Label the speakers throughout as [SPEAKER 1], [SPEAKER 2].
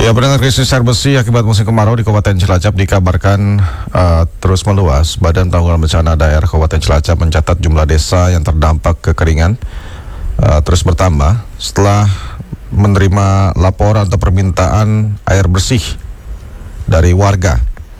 [SPEAKER 1] Ya, pendengar, krisis air bersih akibat musim kemarau di Kabupaten Cilacap dikabarkan terus meluas. Badan Penanggulangan Bencana Daerah Kabupaten Cilacap mencatat jumlah desa yang terdampak kekeringan terus bertambah setelah menerima laporan atau permintaan air bersih dari warga.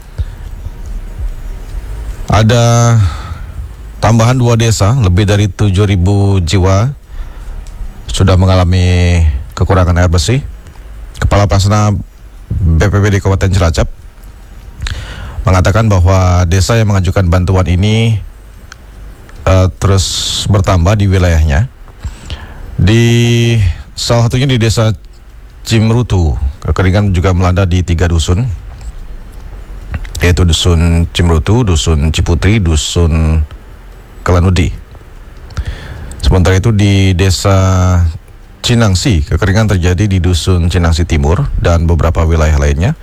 [SPEAKER 1] Ada tambahan 2 desa, lebih dari 7.000 jiwa sudah mengalami kekurangan air bersih. Kepala Pelaksana BPBD Kabupaten Cilacap mengatakan bahwa desa yang mengajukan bantuan ini terus bertambah di wilayahnya. Di salah satunya di desa Cimrutu, kekeringan juga melanda di 3 dusun, yaitu dusun Cimrutu, dusun Ciputri, dusun Kelanudi. Sementara itu di desa Cinangsi, kekeringan terjadi di dusun Cinangsi Timur dan beberapa wilayah lainnya.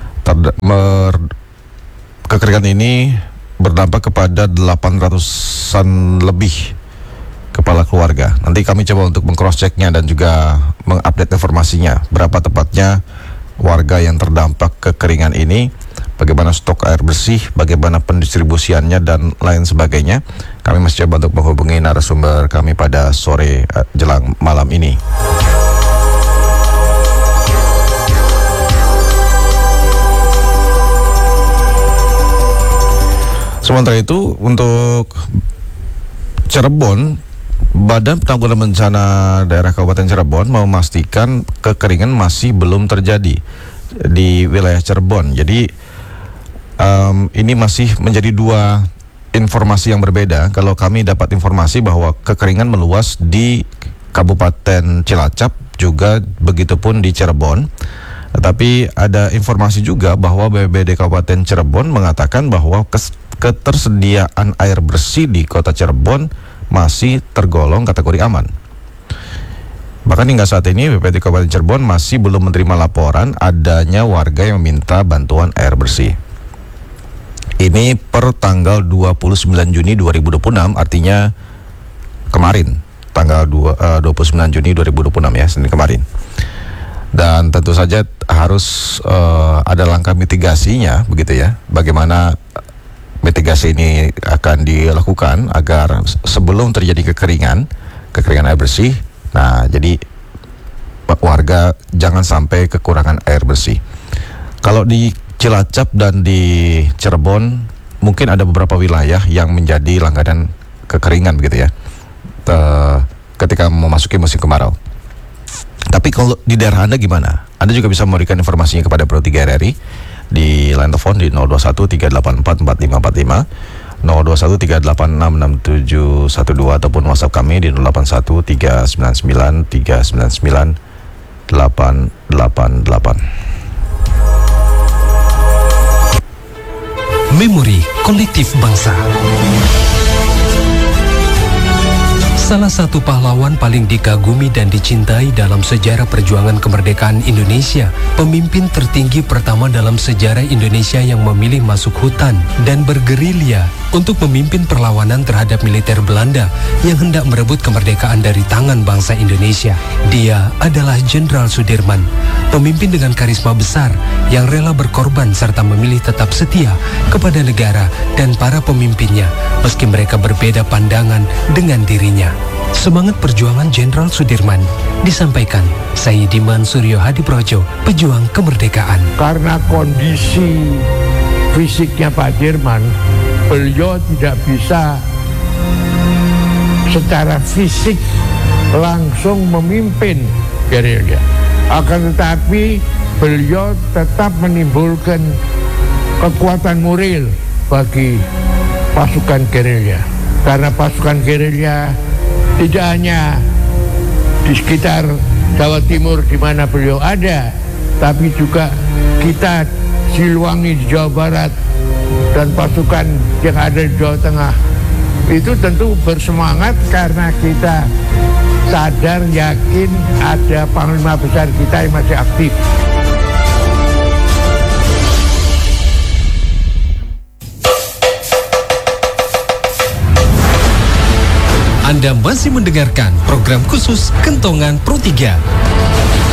[SPEAKER 1] Kekeringan ini berdampak kepada 800-an lebih kepala keluarga. Nanti kami coba untuk meng-cross-checknya dan juga mengupdate informasinya. Berapa tepatnya warga yang terdampak kekeringan ini, bagaimana stok air bersih, bagaimana pendistribusiannya dan lain sebagainya. Kami masih coba untuk menghubungi narasumber kami pada sore jelang malam ini. Sementara itu untuk Cirebon, Badan Penanggulangan Bencana Daerah Kabupaten Cirebon memastikan kekeringan masih belum terjadi di wilayah Cirebon. Jadi ini masih menjadi 2 informasi yang berbeda. Kalau kami dapat informasi bahwa kekeringan meluas di Kabupaten Cilacap, juga begitupun di Cirebon. Tetapi ada informasi juga bahwa BPBD Kabupaten Cirebon mengatakan bahwa ketersediaan air bersih di Kota Cirebon masih tergolong kategori aman. Bahkan hingga saat ini BPBD Kabupaten Cirebon masih belum menerima laporan adanya warga yang meminta bantuan air bersih. Ini per tanggal 29 Juni 2026, artinya kemarin, tanggal 29 Juni 2026 ya, Senin kemarin. Dan tentu saja harus ada langkah mitigasinya, begitu ya. Bagaimana mitigasi ini akan dilakukan agar sebelum terjadi kekeringan air bersih, nah jadi warga jangan sampai kekurangan air bersih. Kalau di Cilacap dan di Cirebon mungkin ada beberapa wilayah yang menjadi langganan kekeringan begitu ya, ketika memasuki musim kemarau. Tapi kalau di daerah Anda gimana? Anda juga bisa memberikan informasinya kepada Pro 3 RRI di line telepon di 021 384 4545, 021 386 6712, ataupun WhatsApp kami di 081 399 399 888.
[SPEAKER 2] Memori kolektif bangsa. Salah satu pahlawan paling dikagumi dan dicintai dalam sejarah perjuangan kemerdekaan Indonesia, pemimpin tertinggi pertama dalam sejarah Indonesia yang memilih masuk hutan dan bergerilya untuk memimpin perlawanan terhadap militer Belanda yang hendak merebut kemerdekaan dari tangan bangsa Indonesia. Dia adalah Jenderal Sudirman, pemimpin dengan karisma besar yang rela berkorban serta memilih tetap setia kepada negara dan para pemimpinnya meski mereka berbeda pandangan dengan dirinya. Semangat perjuangan Jenderal Sudirman disampaikan Sayyidiman Suryo Hadiprojo, pejuang kemerdekaan.
[SPEAKER 3] Karena kondisi fisiknya Pak Dirman, beliau tidak bisa secara fisik langsung memimpin gerilya. Akan tetapi beliau tetap menimbulkan kekuatan moral bagi pasukan gerilya. Karena pasukan gerilya tidak hanya di sekitar Jawa Timur di mana beliau ada, tapi juga kita Siliwangi di Jawa Barat dan pasukan yang ada di Jawa Tengah. Itu tentu bersemangat karena kita sadar, yakin ada panglima besar kita yang masih aktif.
[SPEAKER 2] Anda masih mendengarkan program khusus Kentongan Pro 3.